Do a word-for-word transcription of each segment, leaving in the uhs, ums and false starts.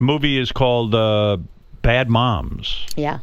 movie is called uh, Bad Moms. Yeah.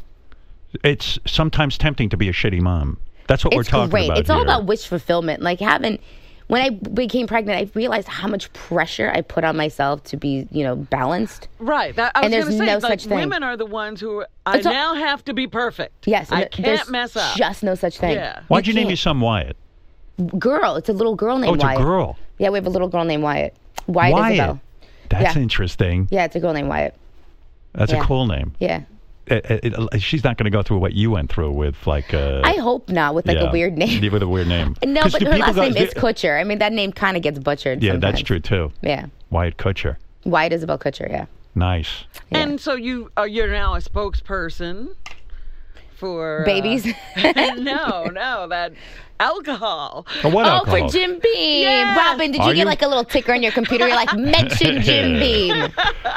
It's sometimes tempting to be a shitty mom. That's what It's we're talking great. about It's all here. about wish fulfillment. Like having, when I became pregnant, I realized how much pressure I put on myself to be, you know, balanced. Right. That, I was And there's going to say, no like, such thing. women are the ones who I It's all- now have to be perfect. Yes. I and can't there's mess up. Just no such thing. Yeah. Why'd you, name can't. your son Wyatt? Girl. It's a little girl named Oh, it's Wyatt. a girl. Yeah, we have a little girl named Wyatt. Wyatt, Wyatt. Isabel. That's Yeah. interesting. Yeah, it's a girl named Wyatt. That's Yeah. a cool name. Yeah. It, it, it, she's not going to go through what you went through with, like. Uh, I hope not with like yeah, a weird name. With a weird name. No, 'Cause but do her people last go- name is do- Kutcher. I mean, that name kind of gets butchered. Yeah, sometimes. that's true too. Yeah. Wyatt Kutcher. Wyatt Isabel Kutcher, yeah. Nice. Yeah. And so you are you're now a spokesperson for uh, Babies? no, no, that alcohol. Oh, what Oh, alcohol? for Jim Beam. Yes. Robin, did Are you get you? like a little ticker on your computer? You're like, mention Jim Beam.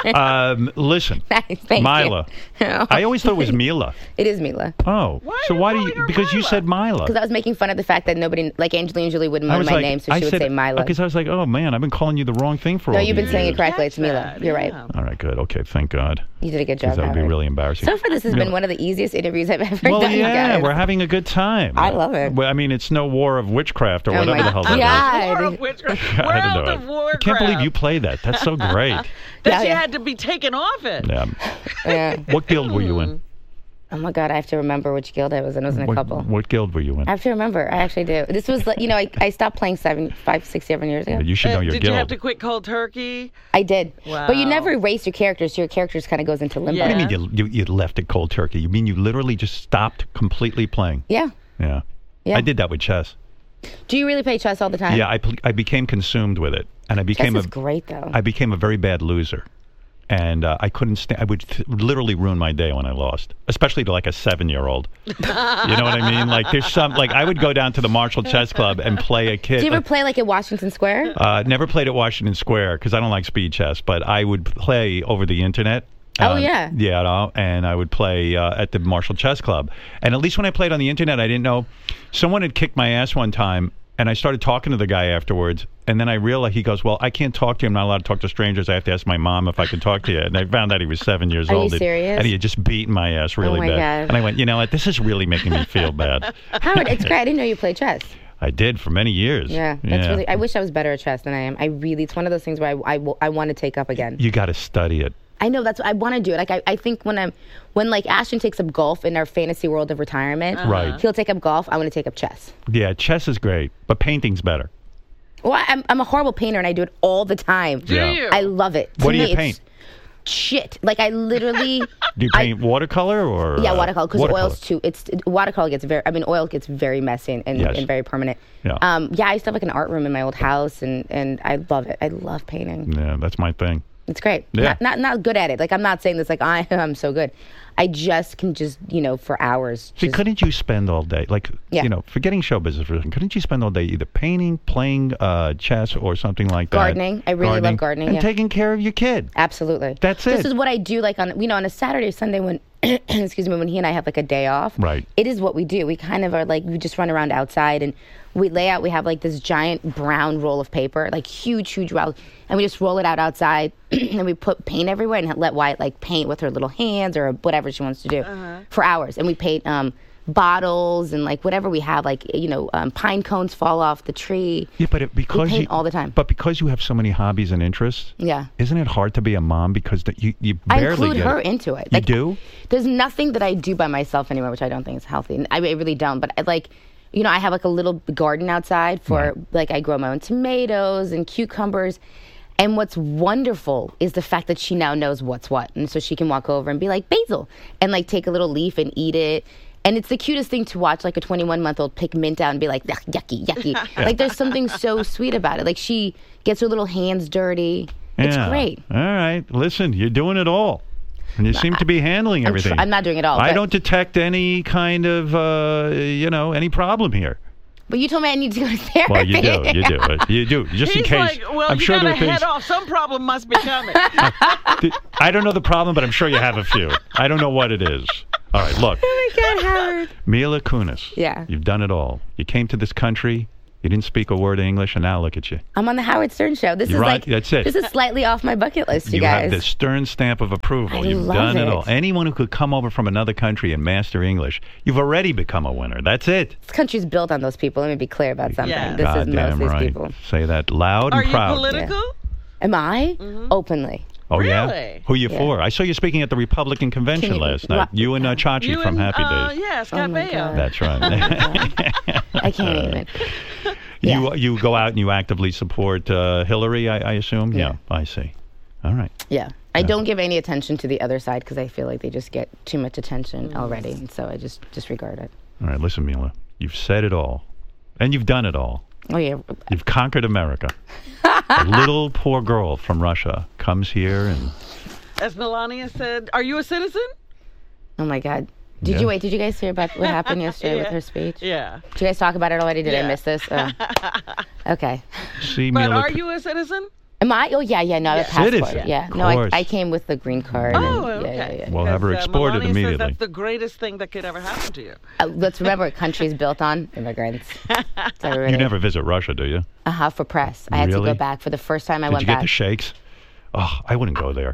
Um, listen, Thank Mila. you. I always thought it was Mila. It is Mila. Oh, Why so are you why do calling you? her Because you Mila? said Mila. Because I was making fun of the fact that nobody, like Angelina Jolie wouldn't I know was my like, name, so I she would said, say Mila. Because I was like, oh man, I've been calling you the wrong thing for No, all you've been these saying it years. correctly. It's Catch Mila. that, You're right. yeah. All right, good. Okay, thank God. You did a good job, Because that would be Howard. really embarrassing. So far, this has You been know- one of the easiest interviews I've ever Well, done, you yeah, guys. we're having a good time. I love it. Well, I mean, it's no war of witchcraft or Oh whatever my the hell that is. God. War of witchcraft. I don't World know. of Warcraft. I can't believe you play that. That's so great. That Yeah, she yeah. had to be taken off it. Yeah. Yeah. What guild were you in? Oh my God, I have to remember which guild I was in. I was in a What, couple. what guild were you in? I have to remember. I actually do. This was, like, you know, I, I stopped playing seven, five, six, seven years ago. You should know Uh, your did guild. you have to quit cold turkey? I did. But you Wow. never erase your characters, so your characters kind of goes into limbo. Yeah. What do you mean you, you, you left it cold turkey? You mean you literally just stopped completely playing? Yeah. Yeah. Yeah. I did that with chess. Do you really play chess all the time? Yeah, I, pl- I became consumed with it. And I Chess became is a great, though. I became a very bad loser. And uh, I couldn't stand. I would th- literally ruin my day when I lost, especially to like a seven-year-old. You know what I mean? Like there's some like I would go down to the Marshall Chess Club and play a kid. Do you ever like, play like at Washington Square? uh, never played at Washington Square because I don't like speed chess, but I would play over the internet. Oh, Um, yeah. Yeah, you know, and I would play uh, at the Marshall Chess Club. And at least when I played on the internet, I didn't know. Someone had kicked my ass one time, and I started talking to the guy afterwards. And then I realized, he goes, well, I can't talk to you. I'm not allowed to talk to strangers. I have to ask my mom if I can talk to you. And I found out he was seven years Are you old. and- serious? And he had just beaten my ass really my bad. God. And I went, you know what? This is really making me feel bad. Howard, it's great. I didn't know you played chess. I did for many years. Yeah, that's really. I wish I was better at chess than I am. I really. It's one of those things where I, I, I want to take up again. You got to study it. I know that's what I want to do. Like I, I think when I'm when like Ashton takes up golf in our fantasy world of retirement, Right. he'll take up golf. I want to take up chess. Yeah, chess is great, but painting's better. Well, I'm I'm a horrible painter and I do it all the time. Do Yeah. you? I love it. To What do me, you it's paint? Shit. Like I literally. Do you I- paint watercolor or Yeah, uh, watercolor because watercolor? oil's too. It's watercolor gets very. I mean, oil gets very messy and, and, Yes. and very permanent. Yeah. Um. Yeah, I used to have like an art room in my old house, and and I love it. I love painting. Yeah, that's my thing. It's great. Yeah. Not, not not good at it. Like I'm not saying this like I am so good. I just can just you know for hours. See, just- couldn't you spend all day, like, Yeah. you know, forgetting show business for a second, couldn't you spend all day either painting, playing uh, chess, or something like that? Gardening. I really love gardening, And yeah. taking care of your kid. Absolutely. That's This it. is what I do. Like on you know on a Saturday or Sunday when excuse me when he and I have like a day off. Right. It is what we do. We kind of are like we just run around outside and we lay out. We have like this giant brown roll of paper, like huge huge roll, and we just roll it out outside and we put paint everywhere and let Wyatt like paint with her little hands or whatever she wants to do for hours. And we paint um, bottles and like whatever we have, like you know um, pine cones fall off the tree. Yeah, but it, because paint you, all the time. But because you have so many hobbies and interests, Yeah. isn't it hard to be a mom because the, you you I barely include get her it. into it. You Like, do? There's nothing that I do by myself anymore, which I don't think is healthy. And I, I really don't. But I, like, you know, I have like a little garden outside for Right. like I grow my own tomatoes and cucumbers. And what's wonderful is the fact that she now knows what's what, and so she can walk over and be like basil and like take a little leaf and eat it. And it's the cutest thing to watch, like a twenty-one month old pick mint out and be like, "Yuck, yucky, yucky. Like there's something so sweet about it. Like she gets her little hands dirty. It's Yeah. great. All right. Listen, you're doing it all. And you seem to be handling I'm everything. tr- I'm not doing it all, I but- don't detect any kind of, uh, you know, any problem here. But you told me I need to go to therapy. Well, you do. You do. Uh, You do. Just in He's case. like, well, I'm you sure gotta there are things. head off. Some problem must be coming. I don't know the problem, but I'm sure you have a few. I don't know what it is. All right, look. Oh my God, Howard. Mila Kunis. Yeah. You've done it all. You came to this country You didn't speak a word of English, and now look at you. I'm on the Howard Stern show. This You're is right. like That's it. This is slightly off my bucket list, you, You guys. have the Stern stamp of approval. I You've love done it. it. all. Anyone who could come over from another country and master English, you've already become a winner. That's it. This country's built on those people. Let me be clear about something. Yeah. This God is most damn of these right. people. Say that loud Are and you proud. political? Am I? Mm-hmm. Openly. Oh, yeah? Really? Who you Yeah. for? I saw you speaking at the Republican convention Can you- last night. Ro- You and uh, Chachi You from and, Happy uh, Days. Yeah, Scott Oh, my Baio. God. That's right. I can't even. You Yeah. you go out and you actively support uh, Hillary, I, I assume? Yeah. I see. All right. Yeah. I don't give any attention to the other side because I feel like they just get too much attention already. And so I just disregard it. All right, listen, Mila. You've said it all. And you've done it all. Oh, yeah. You've conquered America. A little poor girl from Russia comes here and... As Melania said, are you a citizen? Oh, my God. Did Yeah. you wait? Did you guys hear about what happened yesterday with Yeah. her speech? Yeah. Did you guys talk about it already? Did I Yeah. miss this? Oh. Okay. See, But Mila... are you a citizen? Am I? Oh, yeah, yeah. No, I have a Yeah. passport. Citizen. Yeah. Of No, I, course. I came with the green card. Oh, and, okay. yeah, yeah, yeah. We'll have her Because, uh, exported Melania immediately. Says that's the greatest thing that could ever happen to you. Uh, let's remember, a country is built on immigrants. It's everybody. You never visit Russia, do you? Uh-huh, for press. I had to Really? go back for the first time I Did went you get back. the shakes? Oh, I wouldn't go there.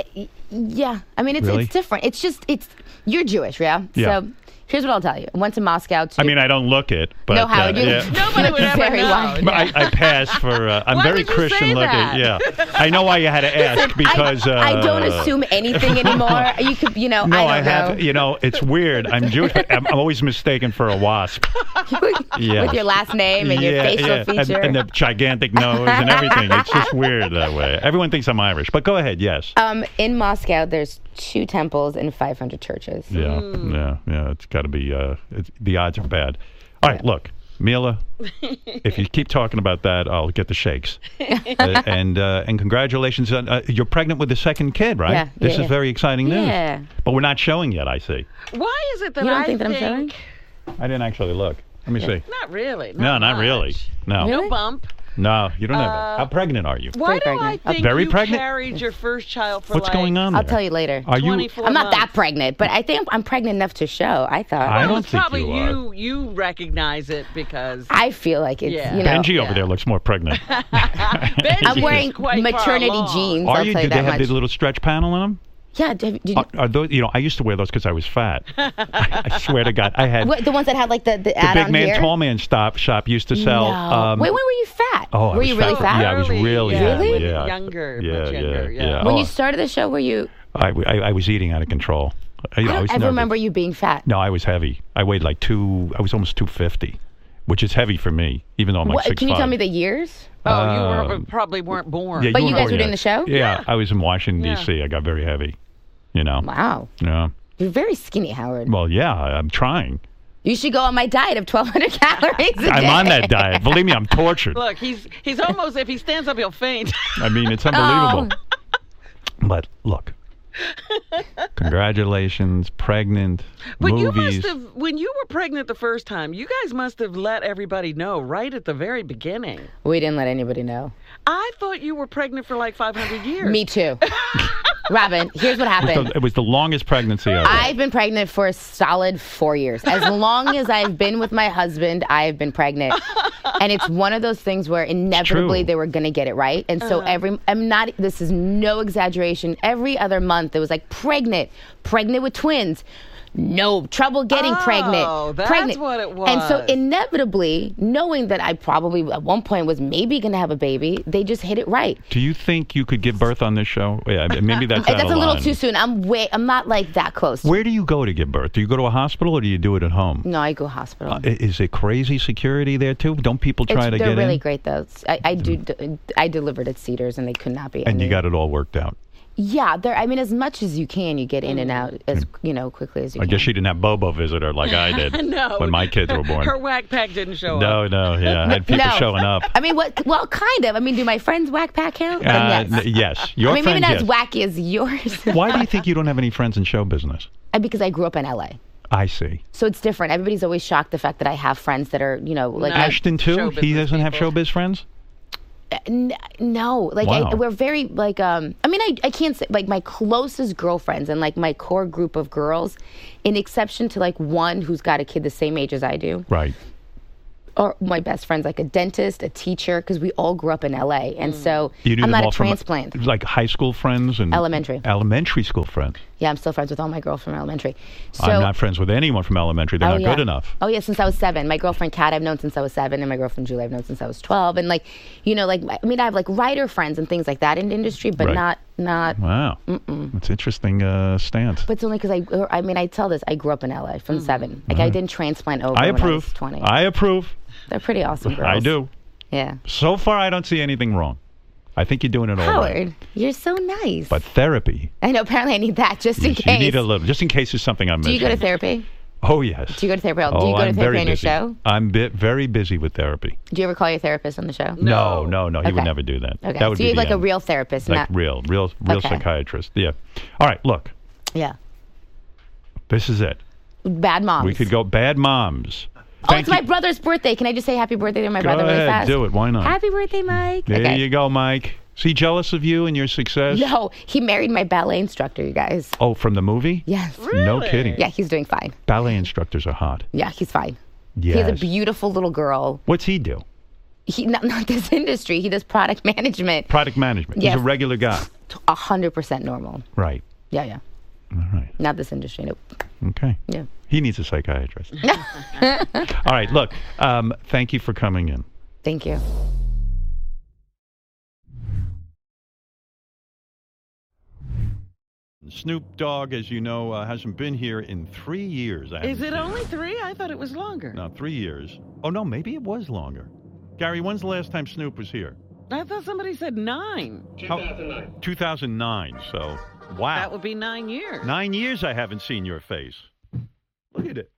Yeah, I mean it's Really? it's different. It's just it's you're Jewish, yeah. Yeah. So here's what I'll tell you. I went to Moscow. To, I mean, I don't look it, but... no, Howard, uh, you yeah. look, Nobody you would look ever very know. white. But I, I pass for. Uh, I'm Why very would you Christian say looking. that? Yeah, I know why you had to ask because I, uh, I don't assume anything anymore. You could, you know, No, I I, don't have. know. You know, it's weird. I'm Jewish, but I'm, I'm always mistaken for a wasp. Yeah. With your last name and your yeah, facial yeah. And, feature. and the gigantic nose and everything. It's just weird that way. Everyone thinks I'm Irish, but go ahead. Yes. um, in Moscow, there's two temples and five hundred churches. Yeah, yeah, yeah. It's got to be. Uh, it's, the odds are bad. All right, look, Mila. If you keep talking about that, I'll get the shakes. uh, and uh, and congratulations, on, uh, you're pregnant with the second kid, right? Yeah, This yeah, is yeah. very exciting news. Yeah. But we're not showing yet. I see. Why is it that You don't I think that I'm showing? I didn't actually look. Let me see. Not really. Not No, not much. really. No, Really? No bump. no, you don't have Uh, it. How pregnant are you? Why Very do pregnant. I think Very you pregnant? carried your first child for What's like going on? I'll there? tell you later. Are you? twenty-four I'm not months? that pregnant, but I think I'm pregnant enough to show. I thought. I Well, don't it's think probably you are. you. You recognize it because I feel like it's, Yeah. you know. Benji over yeah. there looks more pregnant. Benji I'm is wearing quite far maternity along. jeans. Are I'll you? tell you Do they that have much. the little stretch panel in them? Yeah, did, did you, Are, are those? You know, I used to wear those because I was fat. I swear to God, I had. what, the ones that had like the the, The add big on man, here? tall man stop shop used to sell. No. Um, Wait, when were you fat? Oh, I were was you really fat. fat? Yeah, I was Early, really. yeah, Really? Yeah, Younger, yeah, much yeah, younger, yeah. yeah. When Oh, you started the show, were you? I, I, I was eating out of control. I, you know, I I don't was ever nervous. remember you being fat. No, I was heavy. I weighed like two. I was almost two fifty, which is heavy for me, even though I'm like What, six can you five. tell me the years? Oh, you were, Um, probably weren't born. Yeah, But you weren't guys born were doing yet. the show? Yeah, Yeah. I was in Washington Yeah. D C. I got very heavy. You know. Wow, Yeah. you're very skinny, Howard. Well, yeah, I'm trying. You should go on my diet of twelve hundred calories a day. I'm on that diet. Believe me, I'm tortured. Look, he's he's almost if he stands up, he'll faint. I mean, it's Oh. unbelievable. But look, congratulations, pregnant, But you movies. must have, when you were pregnant the first time, you guys must have let everybody know right at the very beginning. We didn't let anybody know. I thought you were pregnant for like five hundred years. Me too. Robin, here's what happened. It was the longest pregnancy ever. I've been pregnant for a solid four years. As long as I've been with my husband, I've been pregnant. And it's one of those things where inevitably true. they were going to get it right. And so every, I'm not, this is no exaggeration. Every other month it was like pregnant, pregnant with twins. No trouble getting Oh, pregnant. that's pregnant. what it And so was. inevitably, knowing that I probably at one point was maybe going to have a baby, they just hit it right. Do you think you could give birth on this show? Yeah, maybe that's out That's of a little line. too soon. I'm way, I'm not like that close. Where do you go to give birth? Do you go to a hospital or do you do it at home? No, I go hospital. Uh, i- is it crazy security there too? Don't people try It's- to they're get really in? great though. It's- I, I do. d- I delivered at Cedars, and they could not be. And you any- got it all worked out. Yeah, there. I mean, as much as you can, you get in and out as you know quickly as you I can. guess she didn't have Bobo visit her like I did no. when my kids were born. Her whack pack didn't show up. No, no, yeah, I had people no. showing up. I mean, what? Well, kind of. I mean, do my friends whack pack count? Then Uh, yes. n- yes, your I mean, maybe friends. not yes. as wacky as yours. Why do you think you don't have any friends in show business? Uh, because I grew up in L A. I see. So it's different. Everybody's always shocked the fact that I have friends that are, you know, like No. I- Ashton too. Show He business doesn't have people. showbiz friends. N- no, like Wow. I, we're very like um. I mean, I I can't say like my closest girlfriends and like my core group of girls, in exception to like one who's got a kid the same age as I do. Right. or my best friend's like a dentist, a teacher, because we all grew up in L A. And so You knew I'm them not all a from, transplant. like high school friends and Elementary. elementary school friends. Yeah, I'm still friends with all my girls from elementary. So, I'm not friends with anyone from elementary. They're oh, not yeah. good enough. Oh, yeah, since I was seven. My girlfriend Kat I've known since I was seven, and my girlfriend Julie I've known since I was twelve. And, like, you know, like, I mean, I have, like, writer friends and things like that in the industry, but Right. not, not, Wow, that's interesting uh, stance. but it's only because I, I mean, I tell this, I grew up in L A from seven. Like, I didn't transplant over I when I was approve. twenty. I approve. They're pretty awesome girls. I do. Yeah. So far, I don't see anything wrong. I think you're doing it all right. Howard, you're so nice. But therapy, I know, apparently I need that just in yes, case. you need a little, just in case there's something I'm Do missing. you go to therapy? Oh, yes. Do you go to therapy? Oh, Do you go to I'm therapy very on your busy. show? I'm bi- very busy with therapy. Do you ever call your therapist on the show? No, no, no. He would Okay. never do that. Okay. That would so be you have the like a end. real therapist, like not real, real, real Okay. psychiatrist. Yeah. All right. Look, yeah. this is it. Bad moms. We could go bad moms. Oh, Thank it's my you. brother's birthday. Can I just say happy birthday to my Go brother really ahead, fast? do it. Why not? Happy birthday, Mike. There okay. you go, Mike. Is he jealous of you and your success? No, he married my ballet instructor, you guys. Oh, from the movie? Yes. No Really? kidding. Yeah, he's doing fine. Ballet instructors are hot. Yeah, he's fine. Yes. He has a beautiful little girl. What's he do? He not, not this industry. He does product management. Product management. Yes. He's a regular guy. A hundred percent normal. Right. Yeah, yeah. All right. Not this industry. Nope. Okay. Yeah. He needs a psychiatrist. All right. Look, um, thank you for coming in. Thank you. Snoop Dogg, as you know, uh, hasn't been here in three years. I Is haven't it seen only three? I thought it was longer. No, three years. Oh, no, maybe it was longer. Gary, when's the last time Snoop was here? I thought somebody said nine. two thousand nine. two thousand nine, so, wow. That would be nine years. Nine years I haven't seen your face. Look at it.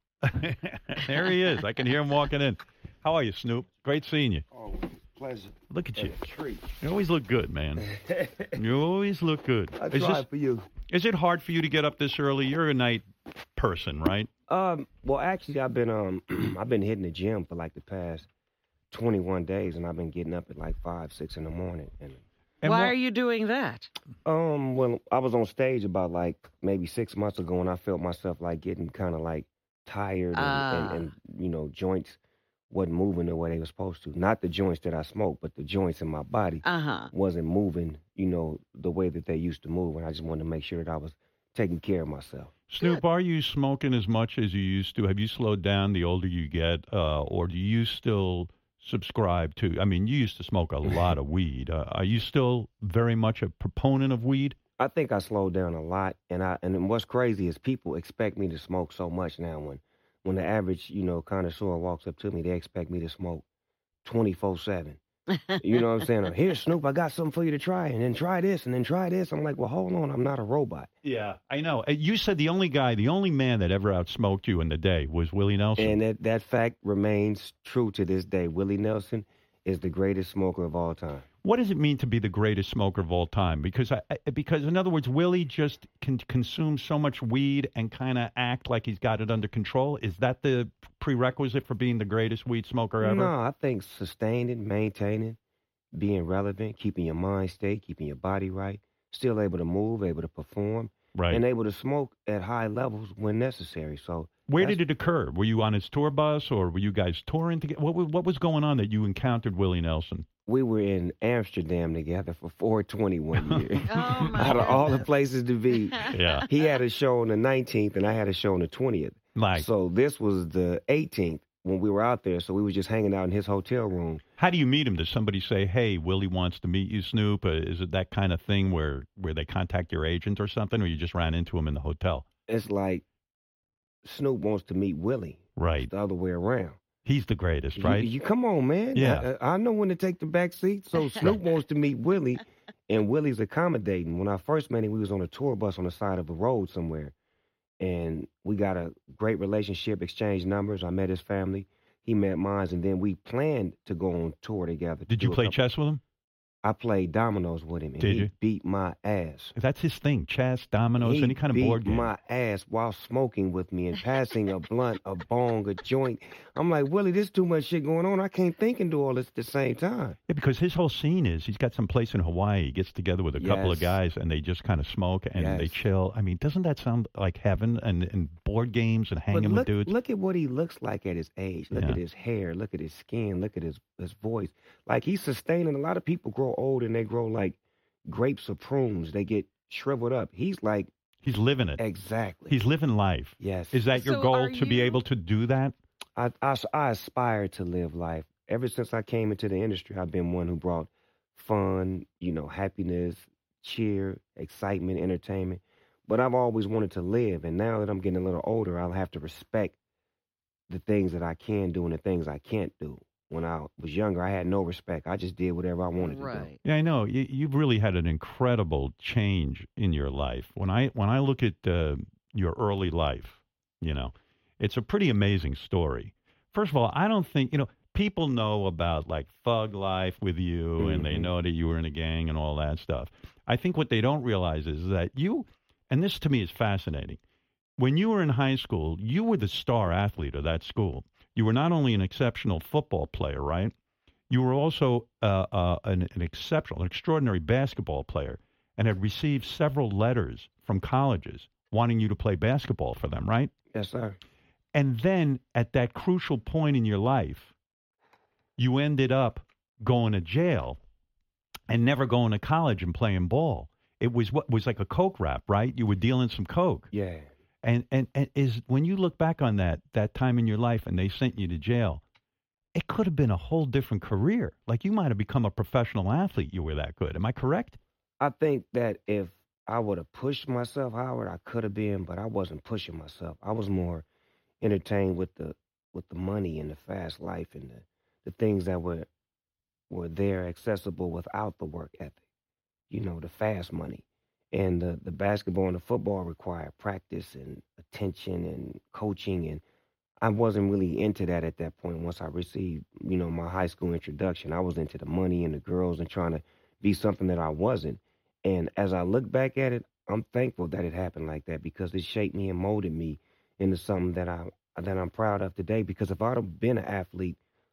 There he is. I can hear him walking in. How are you, Snoop? Great seeing you. Oh, pleasure. Look at you. A treat. You always look good, man. You always look good. I Is, try this, for you. is it hard for you to get up this early? You're a night person, right? Um, well, actually, I've been um, I've been hitting the gym for like the past twenty-one days, and I've been getting up at like five, six in the morning. And And Why what- are you doing that? um, well, I was on stage about like maybe six months ago, and I felt myself like getting kind of like tired, and, Ah. and, and you know, joints wasn't moving the way they were supposed to. Not the joints that I smoke, but the joints in my body Uh huh. wasn't moving, you know, the way that they used to move. And I just wanted to make sure that I was taking care of myself. Snoop, are you smoking as much as you used to? Have you slowed down the older you get, uh, or do you still subscribe to? I mean, you used to smoke a lot of weed. Uh, are you still very much a proponent of weed? I think I slowed down a lot, and I and what's crazy is people expect me to smoke so much now. When when the average, you know, connoisseur walks up to me, they expect me to smoke twenty-four seven. You know what I'm saying? Or, here, Snoop, I got something for you to try, and then try this, and then try this. I'm like, well, hold on, I'm not a robot. Yeah, I know. Uh, You said the only guy, the only man that ever outsmoked you in the day was Willie Nelson. And that, that fact remains true to this day. Willie Nelson is the greatest smoker of all time. What does it mean to be the greatest smoker of all time? Because, I, I- because in other words, Willie just can consume so much weed and kind of act like he's got it under control. Is that the prerequisite for being the greatest weed smoker ever? No, I think sustaining, maintaining, being relevant, keeping your mind straight, keeping your body right, still able to move, able to perform, Right. and able to smoke at high levels when necessary. So Where that's- did it occur? Were you on his tour bus, or were you guys touring together? What, wa- what was going on that you encountered Willie Nelson? we were in Amsterdam together for four twenty one year. Oh, my Out of all the goodness. places to be, Yeah. he had a show on the nineteenth, and I had a show on the twentieth. Like, So this was the eighteenth when we were out there. So we were just hanging out in his hotel room. how do you meet him? Does somebody say, "Hey, Willie wants to meet you, Snoop"? Uh, is it that kind of thing where where they contact your agent or something, or you just ran into him in the hotel? It's like Snoop wants to meet Willie. Right. It's the other way around. He's the greatest, You- right? You, come on, man. Yeah. I, I know when to take the back seat. So Snoop wants to meet Willie, and Willie's accommodating. When I first met him, we was on a tour bus on the side of a road somewhere, and we got a great relationship, exchanged numbers. I met his family. He met mine, and then we planned to go on tour together. to Did you do a play couple- chess with him? I played dominoes with him, and Did he you? beat my ass. That's his thing. Chess, dominoes, He any kind of beat board game. my ass while smoking with me and passing a blunt, a bong, a joint. I'm like, Willie, there's too much shit going on. I can't think and do all this at the same time. Yeah, because his whole scene is he's got some place in Hawaii. He gets together with a couple of Yes. guys and they just kind of smoke and they Yes. chill. I mean, doesn't that sound like heaven? And, and board games and hanging But with look, dudes. look at what he looks like at his age. Look Yeah. at his hair. Look at his skin. Look at his, his voice. Like, he's sustaining. A lot of people grow old and they grow like grapes or prunes. They get shriveled up. He's like, He's living it. exactly. He's living life. yes. Is that your So goal are to be you- able to do that? I, I, I aspire to live life. Ever since I came into the industry, I've been one who brought fun, you know, happiness, cheer, excitement, entertainment. But I've always wanted to live. And now that I'm getting a little older, I'll have to respect the things that I can do and the things I can't do. When I was younger, I had no respect. I just did whatever I wanted to do. Right. Yeah, I know. You, you've really had an incredible change in your life. When I when I look at uh, your early life, you know, it's a pretty amazing story. First of all, I don't think, you know, people know about like thug life with you and they Mhm. know that you were in a gang and all that stuff. I think what they don't realize is that you, and this to me is fascinating, when you were in high school, you were the star athlete of that school. You were not only an exceptional football player, right? You were also uh, uh, an, an exceptional, an extraordinary basketball player and had received several letters from colleges wanting you to play basketball for them, right? Yes, sir. And then at that crucial point in your life, you ended up going to jail and never going to college and playing ball. It was what was like a coke rap, right? You were dealing some coke. Yeah. And, and and is when you look back on that that time in your life and they sent you to jail, it could have been a whole different career. Like you might have become a professional athlete. You were that good. Am I correct? I think that if I would have pushed myself, Howard, I could have been, but I wasn't pushing myself. I was more entertained with the with the money and the fast life and the, the things that were were there accessible without the work ethic. You know, the fast money. And the, the basketball and the football required practice and attention and coaching. And I wasn't really into that at that point once I received, you know, my high school introduction. I was into the money and the girls and trying to be something that I wasn't. And as I look back at it, I'm thankful that it happened like that because it shaped me and molded me into something that, I, that I'm proud of today. Because if I'd have been an athlete,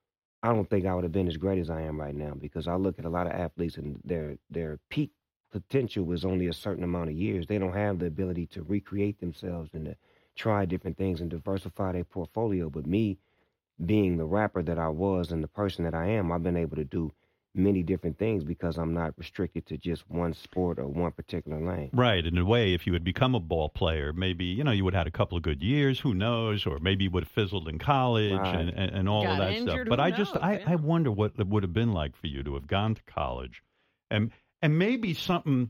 I don't think I would have been as great as I am right now because I look at a lot of athletes and their their peak potential is only a certain amount of years. They don't have the ability to recreate themselves and to try different things and diversify their portfolio. But me, being the rapper that I was and the person that I am, I've been able to do many different things because I'm not restricted to just one sport or one particular lane. Right. In a way, if you had become a ball player, maybe, you know, you would have had a couple of good years, who knows, or maybe you would have fizzled in college Right. and, and, and all Got of that injured, stuff. who But I just, knows, I, yeah. I wonder what it would have been like for you to have gone to college. And, and maybe something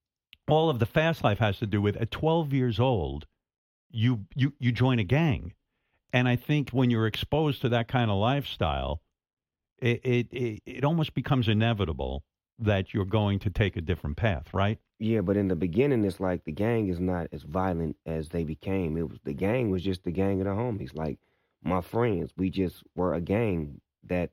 all of the fast life has to do with at twelve years old, you, you, you join a gang. And I think when you're exposed to that kind of lifestyle, it, it, it, it almost becomes inevitable that you're going to take a different path, right? Yeah, but in the beginning, it's like the gang is not as violent as they became. It was the gang was just the gang of the homies, like my friends. We just were a gang that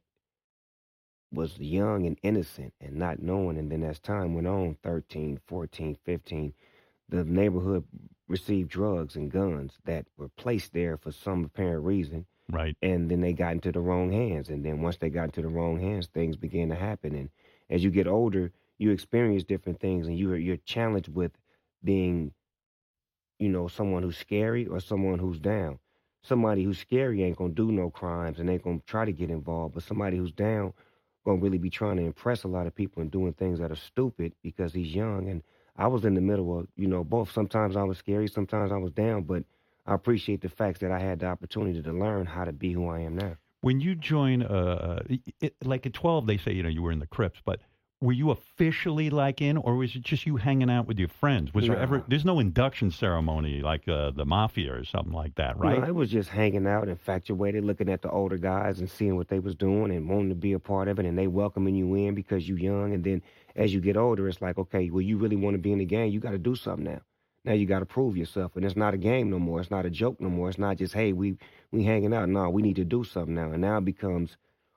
was young and innocent and not knowing. And then as time went on, thirteen, fourteen, fifteen, the neighborhood received drugs and guns that were placed there for some apparent reason. Right. And then they got into the wrong hands. And then once they got into the wrong hands, things began to happen. And as you get older, you experience different things and you're, you're challenged with being, you know, someone who's scary or someone who's down. Somebody who's scary ain't going to do no crimes and ain't going to try to get involved. But somebody who's down going to really be trying to impress a lot of people and doing things that are stupid because he's young. And I was in the middle of, you know, both. Sometimes I was scary, sometimes I was down, but I appreciate the facts that I had the opportunity to learn how to be who I am now. When you join, uh, it, like at twelve, they say, you know, you were in the Crips, but were you officially like in, or was it just you hanging out with your friends? Was there Nah. ever, there's no induction ceremony like uh, the Mafia or something like that, right? No, I was just hanging out, infatuated, looking at the older guys and seeing what they was doing and wanting to be a part of it, and they welcoming you in because you young. And then as you get older, it's like, okay, well, you really want to be in the game, you got to do something now. Now you got to prove yourself, and it's not a game no more. It's not a joke no more. It's not just, hey, we we hanging out. No, we need to do something now. And now it becomes,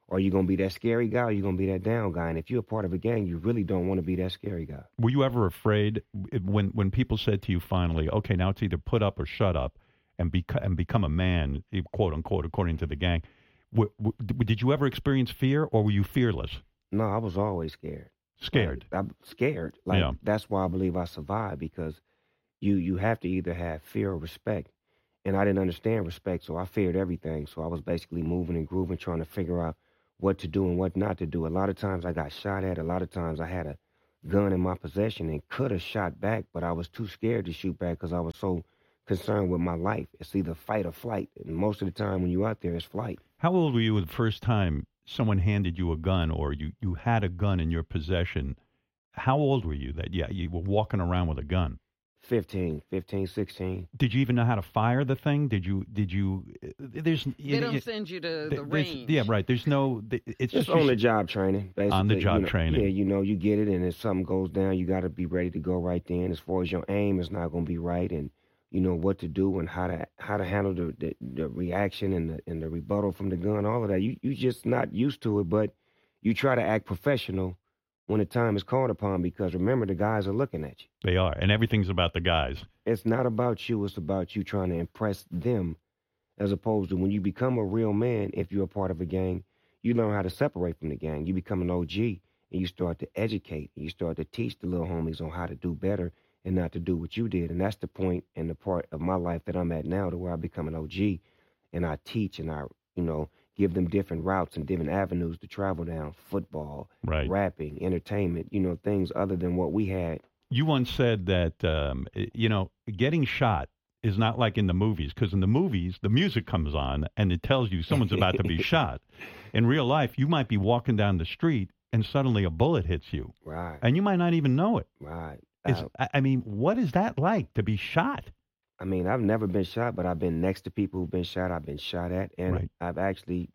Are you gonna be that scary guy, or you gonna be that down guy? And if you're a part of a gang, you really don't want to be that scary guy. Were you ever afraid when when people said to you finally, okay, now it's either put up or shut up, and become and become a man, quote unquote, according to the gang? W- w- did you ever experience fear, or were you fearless? No, I was always scared. Scared. Like, I'm scared. Like Yeah. that's why I believe I survived, because you you have to either have fear or respect. And I didn't understand respect, so I feared everything. So I was basically moving and grooving, trying to figure out what to do and what not to do. A lot of times I got shot at. A lot of times I had a gun in my possession and could have shot back, but I was too scared to shoot back because I was so concerned with my life. It's either fight or flight. And most of the time when you're out there, it's flight. How old were you the first time someone handed you a gun, or you, you had a gun in your possession? How old were you that yeah, you were walking around with a gun? fifteen, fifteen, sixteen. Did you even know how to fire the thing? Did you? Did you? There's. They don't send you to the range. Yeah, right. There's no. It's Just just on the job training, basically. On the job you know, training. Yeah, you know, you get it, and if something goes down, you got to be ready to go right then. As far as your aim is not going to be right, and you know what to do and how to how to handle the, the, the reaction and the and the rebuttal from the gun, all of that. You you just not used to it, but you try to act professional when the time is called upon, because remember, the guys are looking at you. They are, and everything's about the guys. It's not about you. It's about you trying to impress them, as opposed to when you become a real man, if you're a part of a gang, you learn how to separate from the gang. You become an O G, and you start to educate. And you start to teach the little homies on how to do better and not to do what you did. And that's the point and the part of my life that I'm at now, to where I become an O G, and I teach and I, you know, give them different routes and different avenues to travel down: football, Right. rapping, entertainment, you know, things other than what we had. You once said that, um, you know, getting shot is not like in the movies, because in the movies, the music comes on and it tells you someone's about to be shot. In real life, you might be walking down the street and suddenly a bullet hits you. Right. And you might not even know it. Right. It's, Uh, I I mean, what is that like to be shot? I mean, I've never been shot, but I've been next to people who've been shot. I've been shot at, and Right. I've actually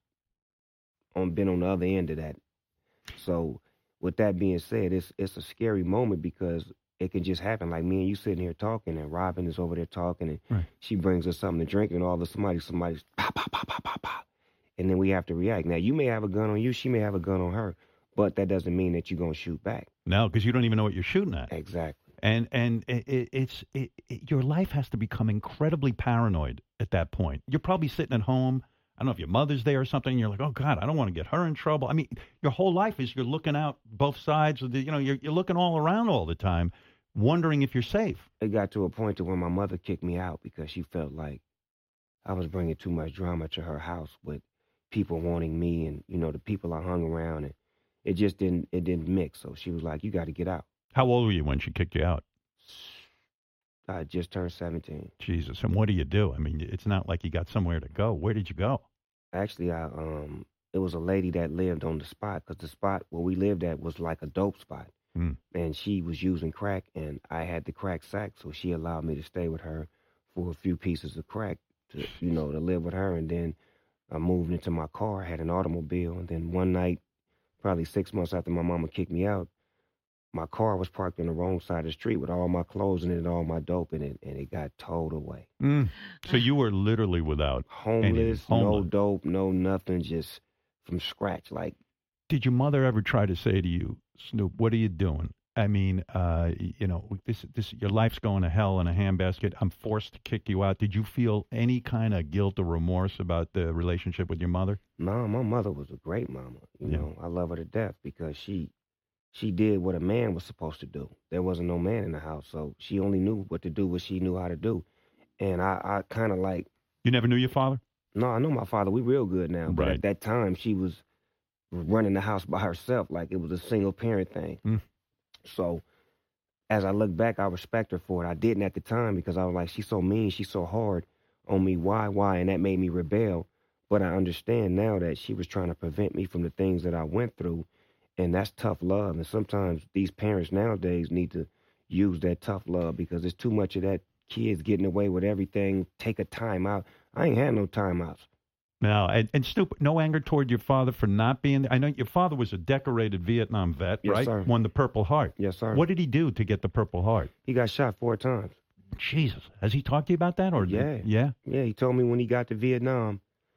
on been on the other end of that. So, with that being said, it's it's a scary moment, because it can just happen. Like me and you sitting here talking, and Robin is over there talking, and Right. she brings us something to drink, and all of a sudden, somebody, somebody's pop, pop, pop, pop, pop, pop, and then we have to react. Now, you may have a gun on you, she may have a gun on her, but that doesn't mean that you're gonna shoot back. No, because you don't even know what you're shooting at. Exactly. And and it, it, it's it, it, your life has to become incredibly paranoid at that point. You're probably sitting at home. I don't know if your mother's there or something. And you're like, oh God, I don't want to get her in trouble. I mean, your whole life is you're looking out both sides of the, you know, you're you're looking all around all the time, wondering if you're safe. It got to a point to where my mother kicked me out because she felt like I was bringing too much drama to her house with people wanting me, and you know, the people I hung around, and it just didn't it didn't mix. So she was like, you got to get out. How old were you when she kicked you out? I just turned seventeen. Jesus. And what do you do? I mean, it's not like you got somewhere to go. Where did you go? Actually, I um, it was a lady that lived on the spot, because the spot where we lived at was like a dope spot, Mm. and she was using crack, and I had the crack sack, so she allowed me to stay with her for a few pieces of crack, to you know, to live with her, and then I moved into my car, had an automobile, and then one night, probably six months after my mama kicked me out, my car was parked on the wrong side of the street with all my clothes in it and all my dope in it, and it got towed away. Mm. So you were literally without. Homeless, Any- no homeless. dope, no nothing, just from scratch. Like, Did your mother ever try to say to you, Snoop, what are you doing? I mean, uh, you know, this, this, your life's going to hell in a handbasket. I'm forced to kick you out. Did you feel any kind of guilt or remorse about the relationship with your mother? no, my mother was a great mama. You Yeah. know, I love her to death, because she she did what a man was supposed to do. There wasn't no man in the house, so she only knew what to do, what she knew how to do. And I, I kind of like, You never knew your father? no, I know my father. We real good now. But Right. at that time, she was running the house by herself, like it was a single parent thing. Mm. So as I look back, I respect her for it. I didn't at the time, because I was like, she's so mean, she's so hard on me. Why, why? And that made me rebel. But I understand now that she was trying to prevent me from the things that I went through. And that's tough love. And sometimes these parents nowadays need to use that tough love, because there's too much of that kids getting away with everything. Take a time out. I ain't had no timeouts. No, and, and Snoop, no anger toward your father for not being there. I know your father was a decorated Vietnam vet, Yes, right? sir. Won the Purple Heart. Yes, sir. What did he do to get the Purple Heart? He got shot four times. Jesus. Has he talked to you about that? Or Yeah. Yeah? Yeah, he told me when he got to Vietnam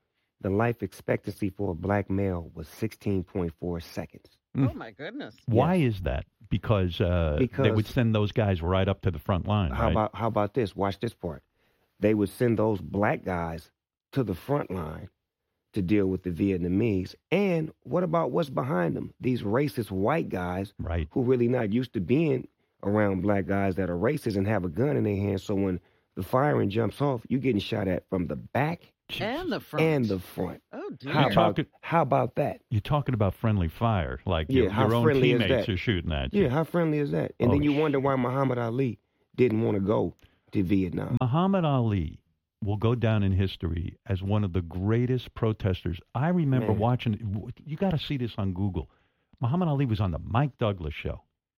the life expectancy for a black male was sixteen point four seconds. Oh, my goodness. Why is that? Because, uh, Because- they would send those guys right up to the front line, How right? about how about this? Watch this part. They would send those black guys to the front line to deal with the Vietnamese. And what about what's behind them? These racist white guys Right. who really not used to being around black guys that are racist and have a gun in their hand. So when the firing jumps off, you're getting shot at from the back And the front. and the front. Oh, dear. How You're about, talking- how about that? You're talking about friendly fire, like Yeah, your, how your own friendly is teammates that? are shooting at you. Yeah, how friendly is that? And Oh, then you sh- wonder why Muhammad Ali didn't want to go to Vietnam. Muhammad Ali will go down in history as one of the greatest protesters. I remember Man. watching, you got to see this on Google. Muhammad Ali was on the Mike Douglas show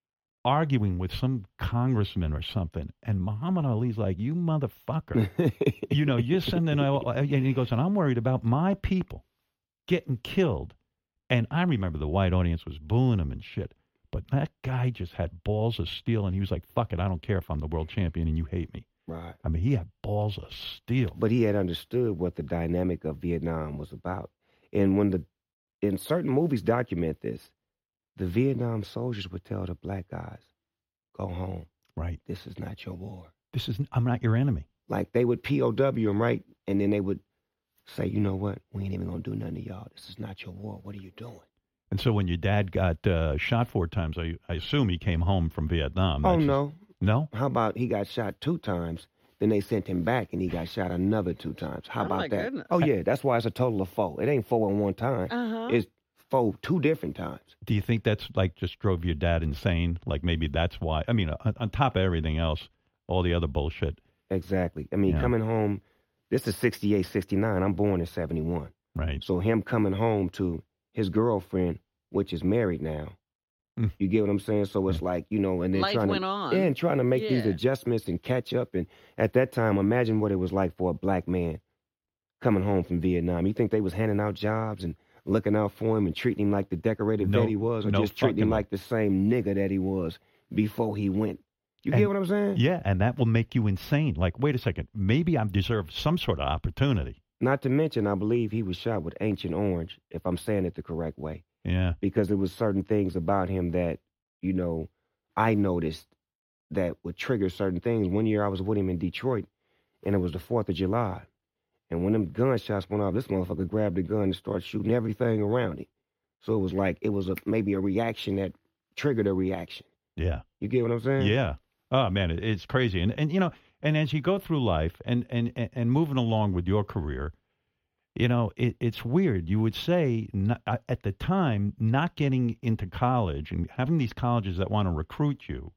arguing with some congressman or something. And Muhammad Ali's like, you motherfucker. you know, you're sending, all, and he goes, and I'm worried about my people getting killed. And I remember the white audience was booing him and shit. But that guy just had balls of steel, and he was like, fuck it, I don't care if I'm the world champion and you hate me. Right. I mean, he had balls of steel. But he had understood what the dynamic of Vietnam was about. And when the, in certain movies document this, the Vietnam soldiers would tell the black guys, go home. Right. This is not your war. This is, I'm not your enemy. Like they would P O W him, right? And then they would say, you know what? We ain't even going to do nothing to y'all. This is not your war. What are you doing? And so when your dad got uh, shot four times, I, I assume he came home from Vietnam. Oh, That's just- no. No? How about he got shot two times, then they sent him back and he got shot another two times? How Oh, about my that? goodness. Oh, yeah. That's why it's a total of four. It ain't four in one time. Uh-huh. It's four two different times. Do you think that's like just drove your dad insane? Like maybe that's why. I mean, on, on top of everything else, all the other bullshit. Exactly. I mean, Yeah. coming home, this is sixty-eight, sixty-nine. I'm born in seventy-one. Right. So him coming home to his girlfriend, which is married now. Mm. You get what I'm saying? So it's like, you know, and then Life trying went to, on. Yeah, and trying to make these Yeah. adjustments and catch up. And at that time, imagine what it was like for a black man coming home from Vietnam. You think they was handing out jobs and looking out for him and treating him like the decorated No- vet he was, or no just treating him fucking- like the same nigga that he was before he went? You And- get what I'm saying? Yeah, and that will make you insane. Like, wait a second, maybe I deserve some sort of opportunity. Not to mention, I believe he was shot with Ancient Orange, if I'm saying it the correct way, Yeah. because there was certain things about him that, you know, I noticed that would trigger certain things. One year I was with him in Detroit, and it was the fourth of July. And when them gunshots went off, this motherfucker grabbed the gun and started shooting everything around him. So it was like, it was a maybe a reaction that triggered a reaction. Yeah. You get what I'm saying? Yeah. Oh man, it, it's crazy. And and you know, and as you go through life and and and, and moving along with your career, you know, it, it's weird. You would say not, uh, at the time, not getting into college and having these colleges that want to recruit you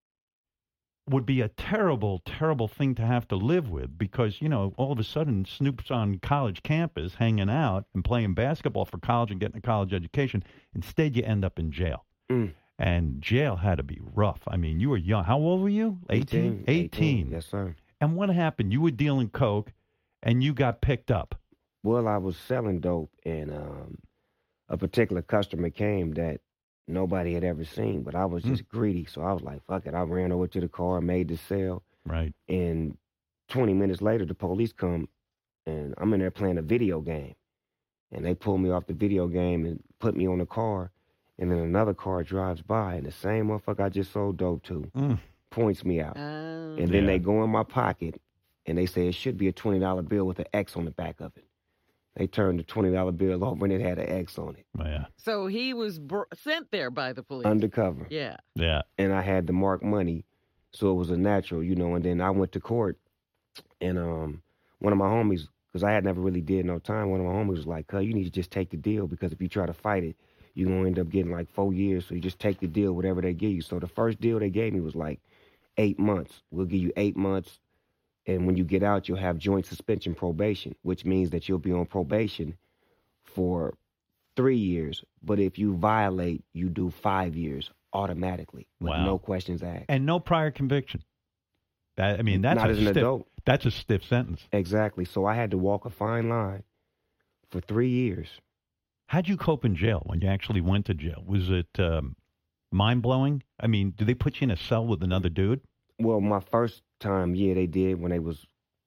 would be a terrible, terrible thing to have to live with because, you know, all of a sudden Snoop's on college campus hanging out and playing basketball for college and getting a college education. Instead, you end up in jail. Mm. And jail had to be rough. I mean, you were young. How old were you? eighteen? eighteen. Yes, sir. And what happened? You were dealing coke and you got picked up. Well, I was selling dope, and um, a particular customer came that nobody had ever seen, but I was just greedy. So I was like, fuck it. I ran over to the car, made the sale. Right. And twenty minutes later, the police come, and I'm in there playing a video game. And they pull me off the video game and put me on the car. And then another car drives by, and the same motherfucker I just sold dope to Mm. points me out. Oh. And then Yeah. they go in my pocket, and they say it should be a twenty dollar bill with an X on the back of it. They turned the twenty dollar bill over, and it had an X on it. Yeah. So he was br- sent there by the police. Undercover. Yeah. Yeah. And I had to mark money, so it was a natural, you know. And then I went to court, and um, one of my homies, because I had never really did no time, one of my homies was like, "Cuz, you need to just take the deal, because if you try to fight it, you're going to end up getting like four years, so you just take the deal, whatever they give you." So the first deal they gave me was like eight months. We'll give you eight months, and when you get out, you'll have joint suspension probation, which means that you'll be on probation for three years. But if you violate, you do five years automatically with Wow. no questions asked. And no prior conviction. That, I mean, that's Not a as an stiff, adult. That's a stiff sentence. Exactly. So I had to walk a fine line for three years. How'd you cope in jail when you actually went to jail? Was it um, mind-blowing? I mean, did they put you in a cell with another dude? Well, my first time, yeah, they did when they was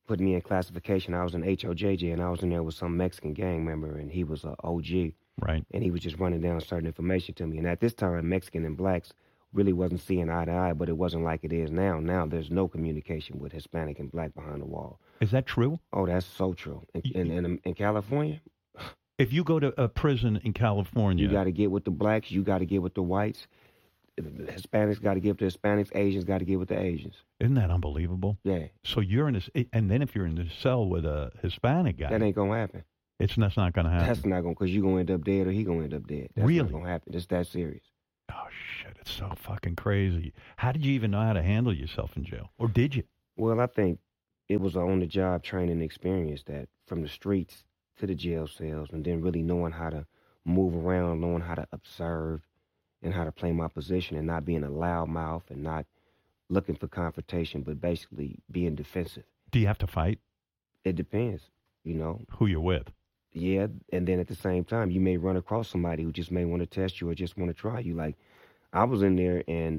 put me in classification. I was in H O J J, and I was in there with some Mexican gang member, and he was a O G. Right. And he was just running down certain information to me. And at this time, Mexican and blacks really wasn't seeing eye to eye, but it wasn't like it is now. Now there's no communication with Hispanic and black behind the wall. Is that true? Oh, that's so true. In, in, in, in California, if you go to a prison in California, you got to get with the blacks, you got to get with the whites. The Hispanics got to get with the Hispanics, Asians got to get with the Asians. Isn't that unbelievable? Yeah. So you're in this, and then if you're in the cell with a Hispanic guy, That ain't going to happen. it's that's not going to happen. That's not going to, because you're going to end up dead or he going to end up dead. That's Really? not going to happen. It's that serious. Oh shit! It's so fucking crazy. How did you even know how to handle yourself in jail, or did you? Well, I think it was an on-the-job training experience that from the streets to the jail cells, and then really knowing how to move around, knowing how to observe, and how to play my position, and not being a loudmouth and not looking for confrontation, but basically being defensive. Do you have to fight? It depends, you know. Who you're with? Yeah, and then at the same time, you may run across somebody who just may want to test you or just want to try you. Like, I was in there, and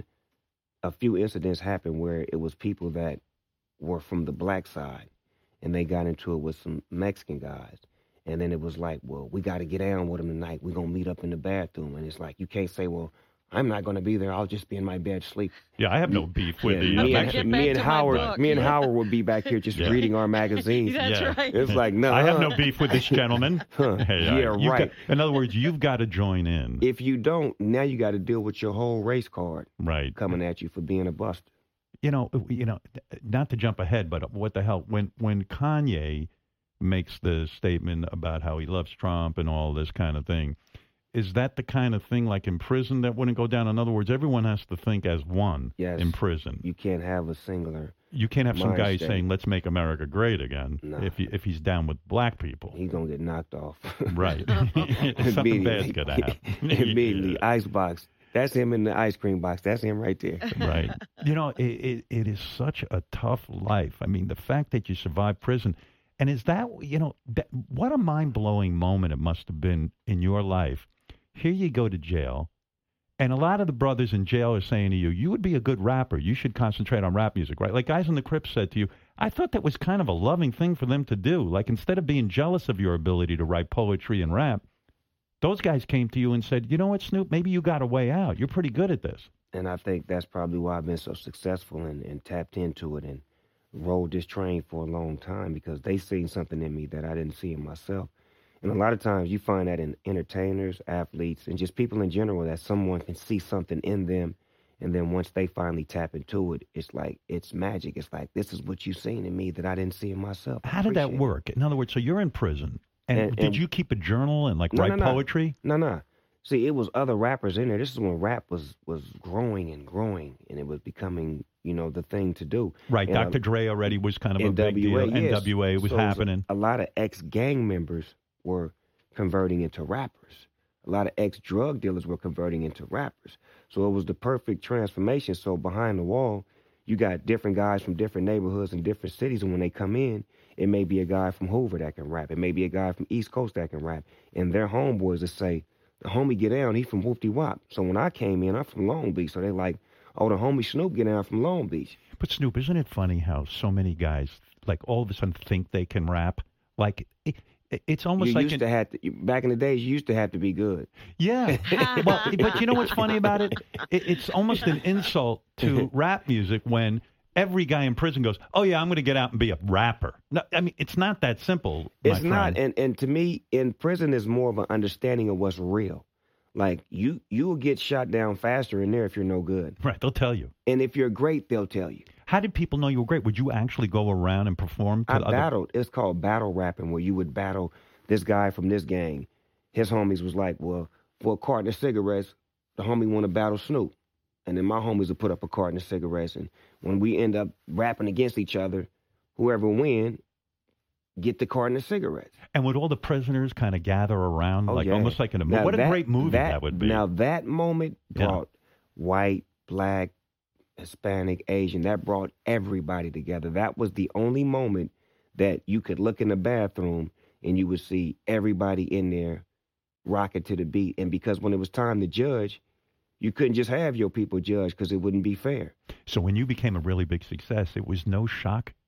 a few incidents happened where it was people that were from the black side, and they got into it with some Mexican guys. And then it was like, well, we got to get down with them tonight. We're going to meet up in the bathroom. And it's like, you can't say, well, I'm not going to be there. I'll just be in my bed sleep. Yeah, I have no beef with Yeah, the uh, me, Mexican. and, Get me back and to my Howard, book. me and Yeah. Howard would be back here just Yeah. reading our magazines. That's Yeah. right. It's like, no, I have no beef with this gentleman. Huh. Hey, Yeah, uh, you've right. got- in other words, you've got to join in. If you don't, now you got to deal with your whole race card Right. coming at you for being a buster. You know, you know, not to jump ahead, but what the hell? When when Kanye makes the statement about how he loves Trump and all this kind of thing, is that the kind of thing like in prison that wouldn't go down? In other words, everyone has to think as one Yes. in prison. You can't have a singular. You can't have some Mind guy state. saying, "Let's make America great again." No. If he, if he's down with black people, He's going to get knocked off. right? Something bad's gonna happen. Immediately. Yeah. Ice box. That's him in the ice cream box. That's him right there. Right. You know, it, it it is such a tough life. I mean, the fact that you survived prison, and is that, you know, that, what a mind-blowing moment it must have been in your life. Here you go to jail, and a lot of the brothers in jail are saying to you, you would be a good rapper. You should concentrate on rap music, right? Like guys in the Crips said to you, I thought that was kind of a loving thing for them to do. Like instead of being jealous of your ability to write poetry and rap, those guys came to you and said, you know what, Snoop, maybe you got a way out. You're pretty good at this. And I think that's probably why I've been so successful and, and tapped into it and rode this train for a long time, because they seen something in me that I didn't see in myself. And a lot of times you find that in entertainers, athletes, and just people in general, that someone can see something in them. And then once they finally tap into it, it's like, it's magic. It's like, this is what you seen in me that I didn't see in myself. I How did that appreciate it. work? In other words, so you're in prison, and, And- did and- you keep a journal and like No, write no, no. poetry? No, no. See, it was other rappers in there. This is when rap was, was growing and growing, and it was becoming, you know, the thing to do. Right, And, uh, Doctor Dre already was kind of a N big W A, deal. yes. N W A was So it happening. A, a lot of ex-gang members were converting into rappers. A lot of ex-drug dealers were converting into rappers. So it was the perfect transformation. So behind the wall, you got different guys from different neighborhoods and different cities, and when they come in, it may be a guy from Hoover that can rap. It may be a guy from East Coast that can rap. And their homeboys will say, the homie get down, he from Whoopty Wop. So when I came in, I'm from Long Beach. So they like, oh, the homie Snoop get down from Long Beach. But Snoop, isn't it funny how so many guys, like all of a sudden, think they can rap? Like it, it- it's almost You like used an- to have to, back in the days, you used to have to be good. yeah. Well, but you know what's funny about it? it? It's almost an insult to rap music when every guy in prison goes, "Oh yeah, I'm going to get out and be a rapper." No, I mean, it's not that simple. my It's not, friend. and, and to me, in prison is more of an understanding of what's real. Like you, you will get shot down faster in there if you're no good, Right? They'll tell you. and if you're great, they'll tell you. How did people know you were great? Would you actually go around and perform to I other? battled. It's called battle rapping, where you would battle this guy from this gang. His homies was like, well, for a carton of cigarettes, the homie want to battle Snoop, and then my homies would put up a carton of cigarettes, and when we end up rapping against each other, whoever win, get the carton of cigarettes. And would all the prisoners kind of gather around, Oh, like yeah. almost like in a movie? Now What a that- great movie that, would be. Now that moment Yeah. brought white, black, Hispanic, Asian. That brought everybody together. That was the only moment that you could look in the bathroom and you would see everybody in there rocking to the beat. And because when it was time to judge, you couldn't just have your people judge because it wouldn't be fair. So when you became a really big success, it was no shock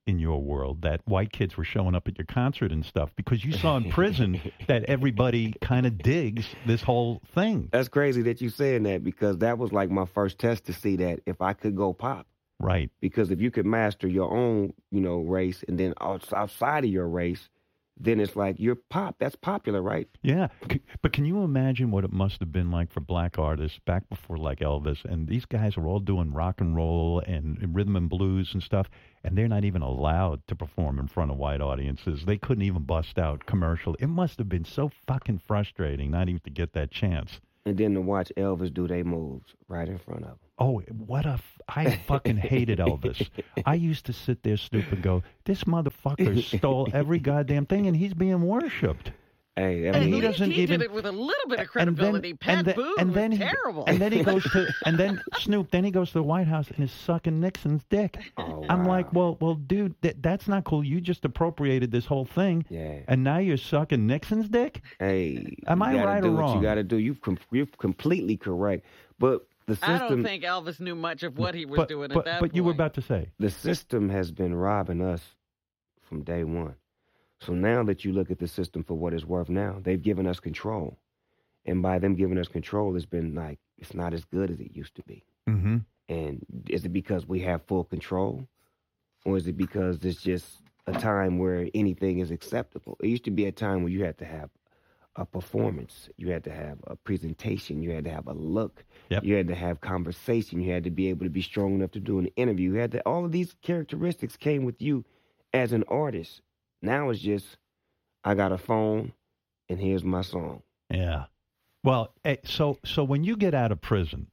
in your world that white kids were showing up at your concert and stuff because you saw in prison that everybody kind of digs this whole thing. That's crazy that you saying that because that was like my first test to see that if I could go pop. Right. Because if you could master your own, you know, race and then outside of your race, then it's like you're pop. That's popular, right? Yeah. C- But can you imagine what it must have been like for black artists back before like Elvis? And these guys are all doing rock and roll and, and rhythm and blues and stuff. And they're not even allowed to perform in front of white audiences. They couldn't even bust out commercial. It must have been so fucking frustrating not even to get that chance. And then to watch Elvis do their moves right in front of them. Oh, what a... F- I fucking hated Elvis. I used to sit there, Snoop, and go, this motherfucker stole every goddamn thing, and he's being worshipped. Hey, I And mean, he he, doesn't he even- did it with a little bit of And then- credibility. Pat and then- Boone and was then he- terrible. And then he goes to... And then, Snoop, then he goes to the White House and is sucking Nixon's dick. oh, I'm wow. like, well, well, dude, that, that's not cool. You just appropriated this whole thing, Yeah. and now you're sucking Nixon's dick? Hey, Am you I gotta right do or what wrong? You got to do. You've com- you're completely correct. But the system, I don't think Elvis knew much of what he was But, doing but, at that but point. you were about to say. the system has been robbing us from day one. So now that you look at the system for what it's worth now, they've given us control. And by them giving us control, it's been like, it's not as good as it used to be. Mm-hmm. And is it because we have full control? Or is it because it's just a time where anything is acceptable? It used to be a time where you had to have a performance. You had to have a presentation. You had to have a look. Yep. You had to have conversation. You had to be able to be strong enough to do an interview. You had to, all of these characteristics came with you as an artist. Now it's just, I got a phone and here's my song. Yeah. Well, eh, so so when you get out of prison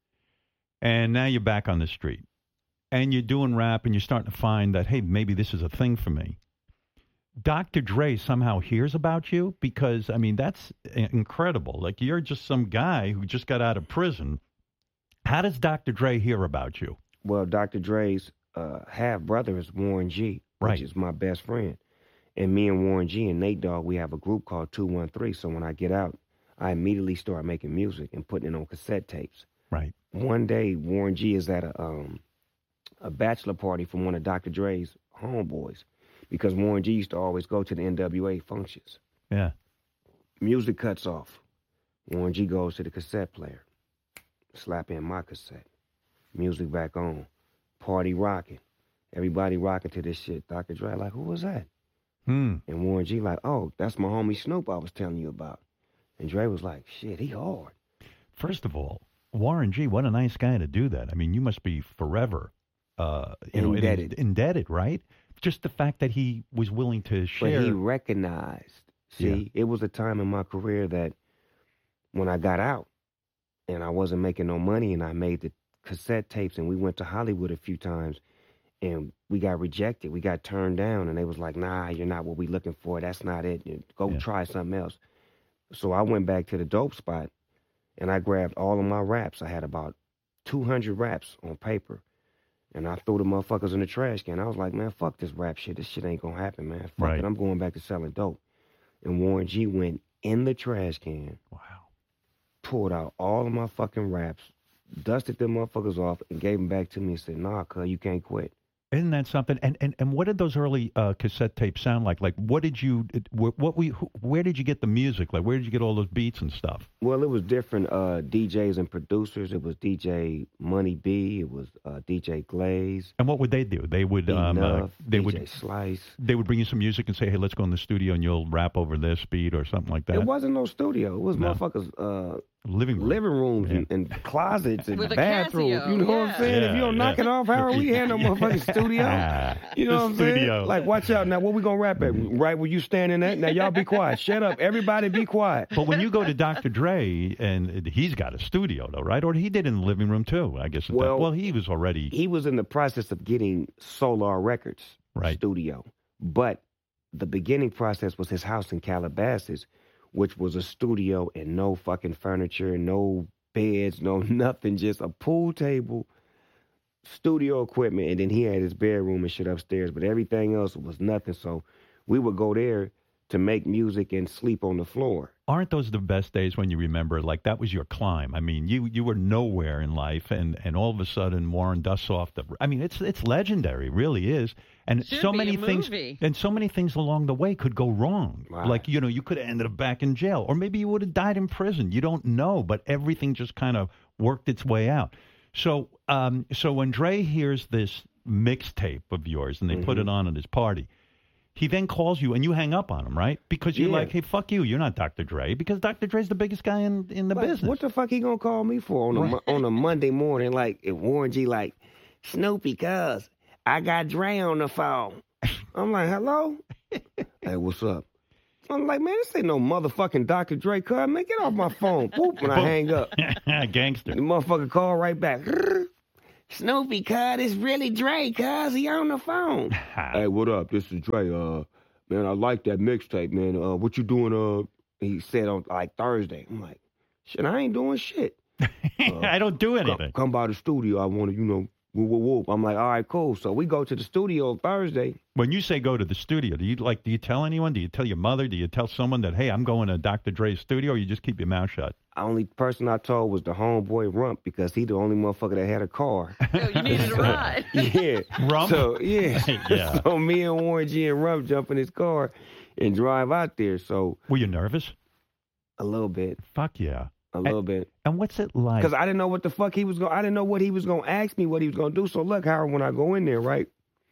and now you're back on the street and you're doing rap and you're starting to find that, hey, maybe this is a thing for me. Doctor Dre somehow hears about you because, I mean, that's incredible. Like, you're just some guy who just got out of prison. How does Doctor Dre hear about you? Well, Doctor Dre's uh, half brother is Warren G, which Right. is my best friend. And me and Warren G and Nate Dogg, we have a group called two one three. So when I get out, I immediately start making music and putting it on cassette tapes. Right. One day, Warren G is at a um, a bachelor party from one of Doctor Dre's homeboys because Warren G used to always go to the N W A functions. Yeah. Music cuts off. Warren G goes to the cassette player. Slap in my cassette. Music back on. Party rocking. Everybody rocking to this shit. Doctor Dre like, who was that? Hmm. And Warren G like, oh, that's my homie Snoop I was telling you about. And Dre was like, shit, he hard. First of all, Warren G, what a nice guy to do that. I mean, you must be forever uh, you know, Indebted. indebted, right? Just the fact that he was willing to share. But he recognized. See, Yeah. it was a time in my career that when I got out and I wasn't making no money and I made the cassette tapes and we went to Hollywood a few times and we got rejected. We got turned down and they was like, nah, you're not what we looking for. That's not it. Go Yeah. try something else. So I went back to the dope spot and I grabbed all of my raps. I had about two hundred raps on paper. And I threw the motherfuckers in the trash can. I was like, man, fuck this rap shit. This shit ain't gonna happen, man. Fuck Right. it. I'm going back to selling dope. And Warren G went in the trash can, Wow. pulled out all of my fucking raps, dusted them motherfuckers off, and gave them back to me and said, nah, cuz, you can't quit. Isn't that something? And and, and what did those early uh, cassette tapes sound like? Like, what did you, what, what we, who, where did you get the music? Like, where did you get all those beats and stuff? Well, it was different uh, D Js and producers. It was D J Money B. It was uh, D J Glaze. And what would they do? They would, um, uh, Enough, they D J would, Slice. they would bring you some music and say, hey, let's go in the studio and you'll rap over this beat or something like that. It wasn't no studio. It was No. motherfuckers uh, Living room. living rooms Yeah. and, and closets and With a bathrooms. Casio, You know what yeah. I'm saying? Yeah, if you don't yeah. knock it off, Harold, we had no motherfucking studio. You know The what I'm saying? studio. Like, watch out. Now, what we going to rap at? Right where you standing at? Now, y'all be quiet. Shut up. Everybody be quiet. But when you go to Doctor Dre, and he's got a studio, though, right? Or he did in the living room, too, I guess. at that- Well- well, he was already... He was in the process of getting Solar Records Right. studio. But the beginning process was his house in Calabasas, which was a studio and no fucking furniture, no beds, no nothing, just a pool table, studio equipment, and then he had his bedroom and shit upstairs, but everything else was nothing. So we would go there to make music and sleep on the floor. aren't those the best days when you remember, like, that was your climb? I mean, you you were nowhere in life, and, and all of a sudden Warren dusts off the. I mean, it's it's legendary, really is. And Should so be many a things, movie. and so many things along the way could go wrong. Right. Like, you know, you could have ended up back in jail, or maybe you would have died in prison. You don't know, but everything just kind of worked its way out. So, um, so when Dre hears this mixtape of yours, and they put Mhm. it on at his party. He then calls you, and you hang up on him, right? Because you're Yeah. like, hey, fuck you. You're not Doctor Dre. Because Doctor Dre's the biggest guy in, in the Like, business. what the fuck he gonna call me for on a Right. Mo- on a Monday morning? Like, if Warren G like, Snoopy, cuz I got Dre on the phone. I'm like, hello? Hey, what's up? I'm like, man, this ain't no motherfucking Doctor Dre, cuz. Man, get off my phone. Boop, when I hang up. Gangster. The motherfucker call right back. Snoopy, cuz, it's really Dre, cuz. He on the phone. Hey, what up? This is Dre. Uh, man, I like that mixtape, man. Uh, what you doing? Uh, he said on like Thursday. I'm like, shit, I ain't doing shit. I don't do Come, anything. come by the studio. I want to, you know, whoop, whoop, whoop. I'm like, all right, cool. So we go to the studio Thursday. When you say go to the studio, do you like? Do you tell anyone? Do you tell your mother? Do you tell someone that, hey, I'm going to Doctor Dre's studio? Or you just keep your mouth shut? The only person I told was the homeboy Rump because he the only motherfucker that had a car. Yo, you needed a ride. Yeah. Rump? So, yeah. Yeah. So me and Warren G and Rump jump in his car and drive out there. So Were you nervous? a little bit, Fuck yeah. a little bit. And what's it like? Because I didn't know what the fuck he was going to, I didn't know what he was going to ask me, what he was going to do. So look, Howard, when I go in there, right,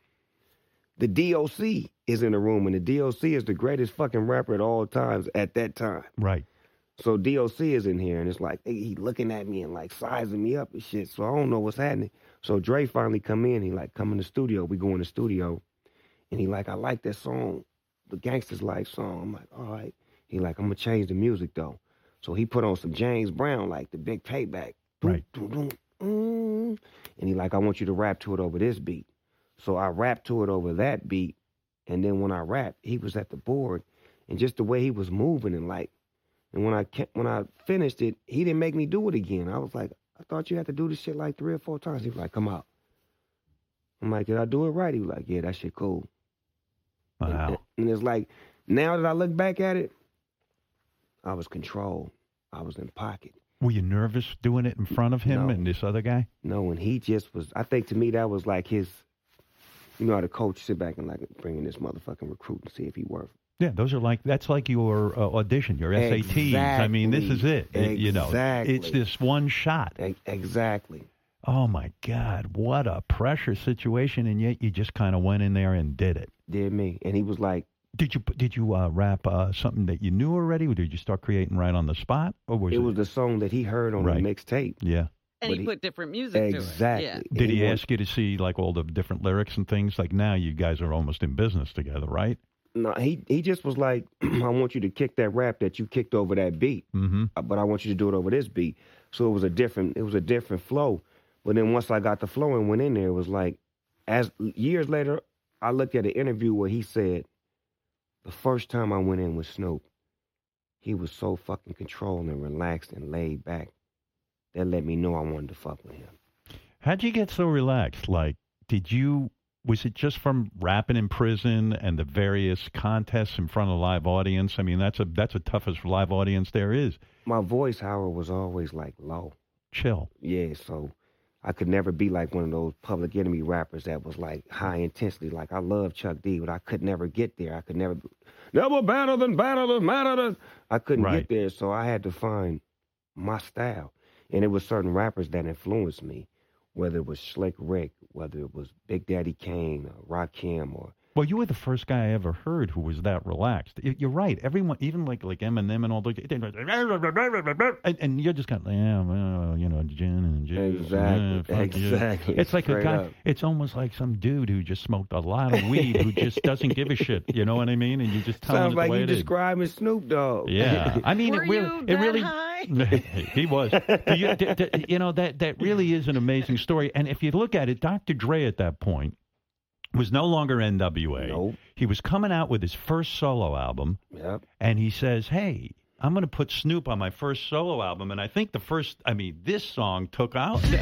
the D O C is in the room, and the D O C is the greatest fucking rapper at all times at that time. Right. So D O C is in here, and it's like, he looking at me and like sizing me up and shit. So I don't know what's happening. So Dre finally come in. He like, come in the studio. We go in the studio, and he like, I like that song, the Gangsta's Life song. I'm like, all right. He like, I'm gonna change the music though. So he put on some James Brown, like the Big Payback. Right. Doom, doom, doom, mm. And he like, I want you to rap to it over this beat. So I rapped to it over that beat, and then when I rapped, he was at the board, and just the way he was moving and like. And when I kept, when I finished it, he didn't make me do it again. I was like, I thought you had to do this shit like three or four times. He was like, come out. I'm like, did I do it right? He was like, yeah, that shit cool. Wow. And, and it's like, now that I look back at it, I was controlled. I was in pocket. Were you nervous doing it in front of him No. and this other guy? No, when he just was, I think to me that was like his, you know how the coach sit back and like bring in this motherfucking recruit and see if he worth. Yeah, those are like, that's like your uh, audition, your S A Ts. I mean, this is it. Exactly. You know, Exactly. it's this one shot. E- Exactly. Oh, my God. What a pressure situation. And yet you just kind of went in there and did it. Did me. And he was like, Did you did you uh, rap uh, something that you knew already, or did you start creating right on the spot? Or was it it, was the song that he heard on Right. the mixtape. Yeah. And But he he- put different music Exactly. to it. Did he want- ask you to see like all the different lyrics and things? Like now you guys are almost in business together, right? No, he he just was like, I want you to kick that rap that you kicked over that beat, Mm-hmm. uh, but I want you to do it over this beat. So it was a different, it was a different flow. But then once I got the flow and went in there, it was like, as years later, I looked at an interview where he said, the first time I went in with Snoop, he was so fucking controlled and relaxed and laid back. That let me know I wanted to fuck with him. How'd you get so relaxed? Like, did you, was it just from rapping in prison and the various contests in front of a live audience? I mean, that's a that's the toughest live audience there is. My voice, Howard, was always like low. Chill. Yeah, so I could never be like one of those Public Enemy rappers that was like high intensity. Like I love Chuck D, but I could never get there. I could never, never better than better than better than. I couldn't Right. get there, so I had to find my style. And it was certain rappers that influenced me, whether it was Slick Rick, whether it was Big Daddy Kane, or Rakim, or Well, you were the first guy I ever heard who was that relaxed. Y- You're right. Everyone, even like like Eminem and all those, and, and you're just kind of, yeah, well, you know, gin and juice. Exactly, yeah, fuck you. exactly, It's like a straight guy. up. It's almost like some dude who just smoked a lot of weed who just doesn't give a shit. You know what I mean? And you just tell him sounds the like way you it is. describing Snoop Dogg. Yeah, I mean, Were it really, you it that really, high? he was. Do you, d- d- you know that that really is an amazing story. And if you look at it, Doctor Dre at that point was no longer N W A. Nope. He was coming out with his first solo album, Yep. and he says, "Hey, I'm going to put Snoop on my first solo album." And I think the first, I mean, this song took out.